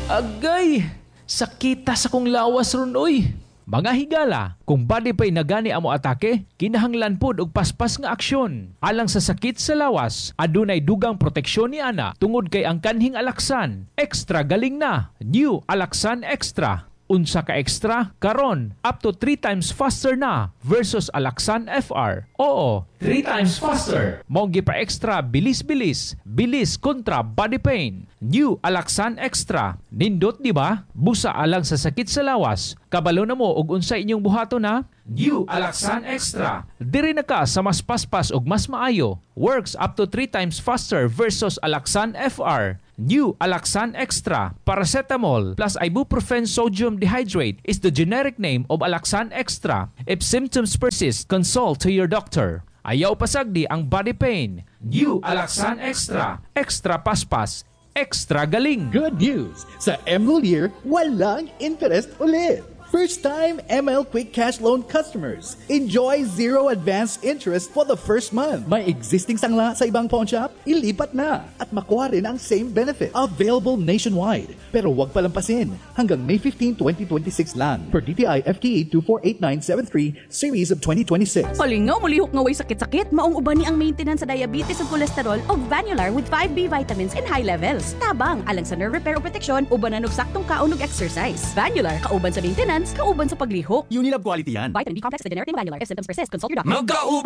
Agay! Sakita sa kong lawas ron, oy! Mga higala, kung body pay nagani amo atake, kinahanglan pod og paspas nga aksyon. Alang sa sakit sa lawas, adunay dugang proteksyon ni ana tungod kay ang kanhing Alaxan. Extra galing na. New Alaxan Extra. Unsa ka extra? Karon, up to 3 times faster na versus Alaxan FR. Oo, 3 times faster. Monggi pa extra, bilis-bilis. Bilis kontra body pain. New Alaxan Extra. Nindot di ba? Busa alang sa sakit sa lawas. Kabalo na mo og unsa inyong buhato na? New Alaxan Extra. Diri na ka sa mas paspas og mas maayo. Works up to 3 times faster versus Alaxan FR. New Alaxan Extra. Paracetamol plus ibuprofen sodium dehydrate is the generic name of Alaxan Extra. If symptoms persist, consult to your doctor. Ayaw pasagdi ang body pain. New Alaxan Extra. Extra paspas. Extra galing. Good news! Sa MLolier, walang interest ulit. First-time ML Quick Cash Loan customers, enjoy zero advance interest for the first month. May existing sangla sa ibang pawn shop? Ilipat na at makuha rin ang same benefit. Available nationwide. Pero huwag palampasin. Hanggang May 15, 2026 lang. Per DTI FTE 248973 Series of 2026. Palingaw, mulihok nga way sakit-sakit. Maong uban ni ang maintenance sa diabetes ug cholesterol og Vanular with 5B vitamins in high levels. Tabang, alang sa nerve repair o protection, ubanan og saktong kaon ug exercise. Vanular, kauban sa maintenance, kauban sa paglihok. Unilab quality yan. Vitamin B complex na generic ng Vanular. If symptoms persist, consult your doctor. Magkauban